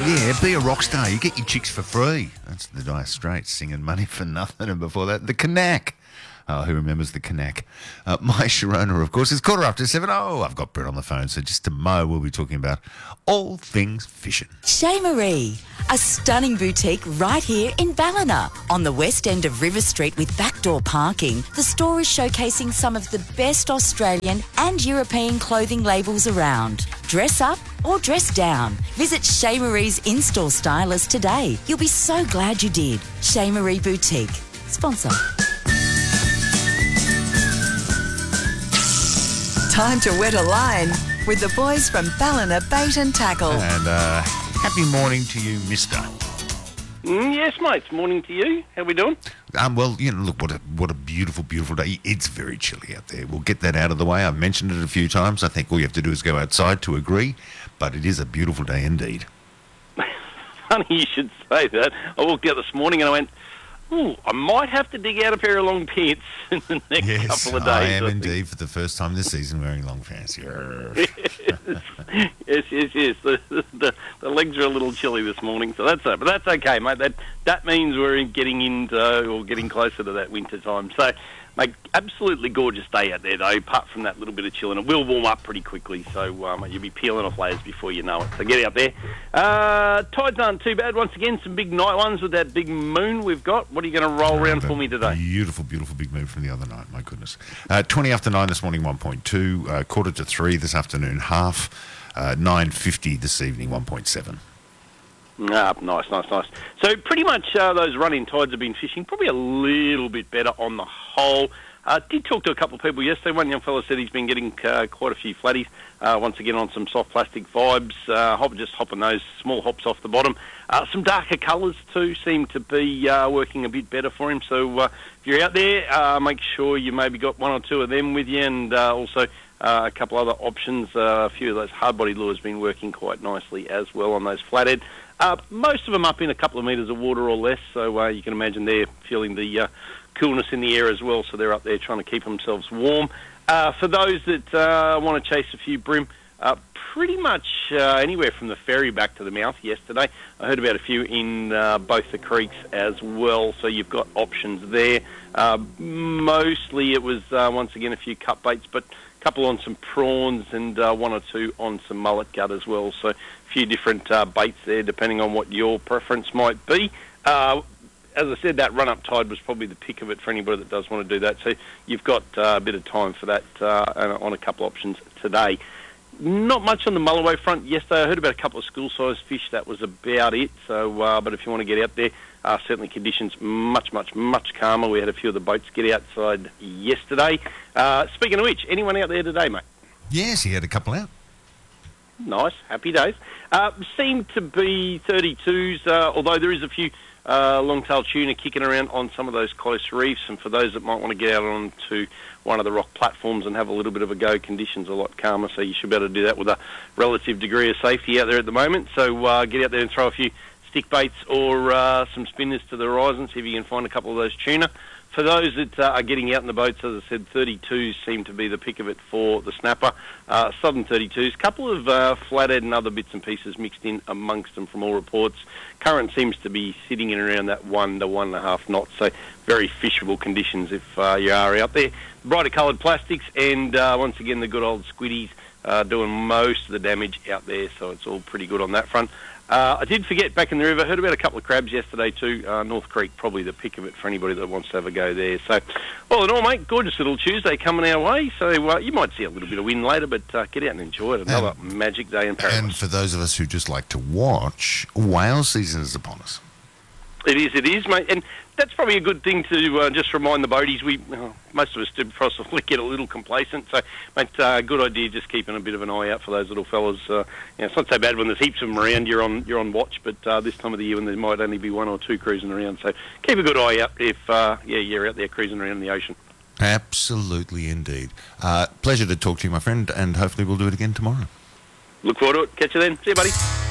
Yeah, be a rock star. You get your chicks for free. That's the Dire Straits singing Money for Nothing. And before that, the Knack. Oh, who remembers the Knack? My Sharona, of course, it's 7:15. Oh, I've got Brett on the phone. So just tomorrow we'll be talking about all things fishing. Chez Marie, a stunning boutique right here in Ballina. On the west end of River Street with backdoor parking, the store is showcasing some of the best Australian and European clothing labels around. Dress up or dress down. Visit Chez Marie's in-store stylist today. You'll be so glad you did. Chez Marie Boutique. Sponsor. Time to wet a line with the boys from Ballina Bait and Tackle. And happy morning to you, mister. Yes, mate. It's morning to you. How we doing? Well, look, what a beautiful, beautiful day. It's very chilly out there. We'll get that out of the way. I've mentioned it a few times. I think all you have to do is go outside to agree, but it is a beautiful day indeed. Funny you should say that. I walked out this morning and I went, I might have to dig out a pair of long pants in the next couple of days. I am indeed, for the first time this season, wearing long pants. Yes. The legs are a little chilly this morning, so that's but that's okay, mate. That means we're getting into or getting closer to that winter time. So, mate, absolutely gorgeous day out there, though. Apart from that little bit of chill, and it will warm up pretty quickly. So you'll be peeling off layers before you know it. So get out there. Tides aren't too bad. Once again, some big night ones with that big moon we've got. What are you going to roll around for me today? Beautiful, beautiful big moon from the other night. My goodness. 20 after 9 this morning, 1.2. Quarter to 3 this afternoon, half. 9:50 this evening, 1.7. Nice. So pretty much those run-in tides have been fishing probably a little bit better on the whole. Did talk to a couple of people yesterday. One young fellow said he's been getting quite a few flatties, once again on some soft plastic vibes, just hopping those small hops off the bottom. Some darker colours too seem to be working a bit better for him. So if you're out there, make sure you maybe got one or two of them with you, and also a couple other options. A few of those hard-body lures been working quite nicely as well on those flathead. Most of them up in a couple of metres of water or less, so you can imagine they're feeling the coolness in the air as well, so they're up there trying to keep themselves warm. For those that want to chase a few bream, pretty much anywhere from the ferry back to the mouth yesterday. I heard about a few in both the creeks as well, so you've got options there. Mostly it was, once again, a few cut baits, but a couple on some prawns and one or two on some mullet gut as well, so a few different baits there depending on what your preference might be. As I said, that run-up tide was probably the pick of it for anybody that does want to do that. So you've got a bit of time for that on a couple of options today. Not much on the mulloway front yesterday. I heard about a couple of school-sized fish. That was about it. So, but if you want to get out there, certainly conditions much calmer. We had a few of the boats get outside yesterday. Speaking of which, anyone out there today, mate? Yes, he had a couple out. Nice, happy days. Seem to be 32s, although there is a few long-tailed tuna kicking around on some of those close reefs, and for those that might want to get out onto one of the rock platforms and have a little bit of a go, conditions are a lot calmer, so you should be able to do that with a relative degree of safety out there at the moment. So get out there and throw a few stick baits or some spinners to the horizon, see if you can find a couple of those tuna. For those that are getting out in the boats, as I said, 32s seem to be the pick of it for the snapper. Southern 32s, a couple of flathead and other bits and pieces mixed in amongst them from all reports. Current seems to be sitting in around that 1 to 1.5 knots, so very fishable conditions if you are out there. Brighter coloured plastics and once again the good old squiddies doing most of the damage out there, so it's all pretty good on that front. I did forget, back in the river, heard about a couple of crabs yesterday too. North Creek, probably the pick of it for anybody that wants to have a go there. So, all in all, mate, gorgeous little Tuesday coming our way. So you might see a little bit of wind later, but get out and enjoy it. Another magic day in paradise. And for those of us who just like to watch, whale season is upon us. It is, mate. And that's probably a good thing to just remind the boaties. Most of us do possibly get a little complacent. So, mate, good idea just keeping a bit of an eye out for those little fellas. It's not so bad when there's heaps of them around. You're on watch, but this time of the year when there might only be one or two cruising around. So keep a good eye out if you're out there cruising around the ocean. Absolutely, indeed. Pleasure to talk to you, my friend, and hopefully we'll do it again tomorrow. Look forward to it. Catch you then. See you, buddy.